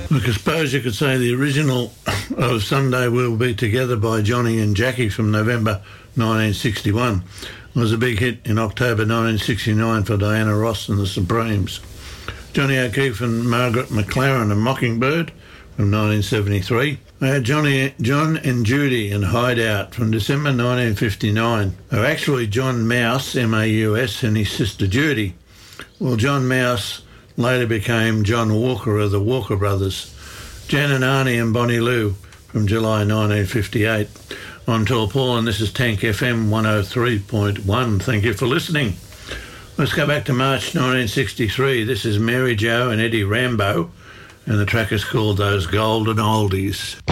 Look, I suppose you could say the original of Sunday We'll Be Together by Johnny and Jackie from November 1961 was a big hit in October 1969 for Diana Ross and the Supremes. Johnny O'Keefe and Margaret McLaren and Mockingbird from 1973. They had John and Judy and Hideout from December 1959. They were actually John Mouse, M-A-U-S, and his sister Judy. Well, John Mouse later became John Walker of the Walker Brothers. Jan and Arnie and Bonnie Lou from July 1958. I'm Tall Paul and this is Tank FM 103.1. Thank you for listening. Let's go back to March 1963. This is Mary Jo and Eddie Rambo and the track is called Those Golden Oldies.